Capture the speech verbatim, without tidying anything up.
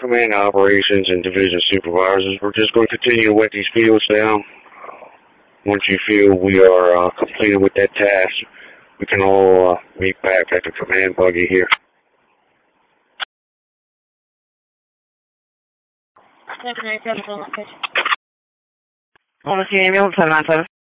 command operations and division supervisors. We're just going to continue to wet these fields down. Once you feel we are uh, completed with that task, we can all uh, meet back at the command buggy here. On the C M U, seven nine seven.